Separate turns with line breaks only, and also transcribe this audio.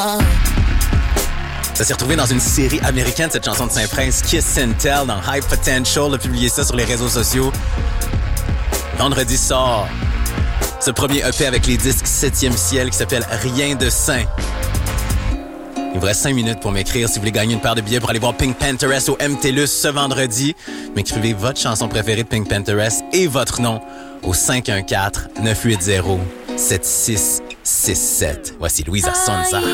Ça s'est retrouvé dans une série américaine, cette chanson de Saint-Prince, Kiss and Tell, dans High Potential, a publié ça sur les réseaux sociaux. Vendredi sort ce premier EP avec les disques 7e ciel qui s'appelle Rien de sain. Il vous reste 5 minutes pour m'écrire si vous voulez gagner une paire de billets pour aller voir Pink Pantheress au MTLUS ce vendredi. M'écrivez votre chanson préférée de Pink Pantheress et votre nom au 514-980-7667. Voici Louisa Sonza.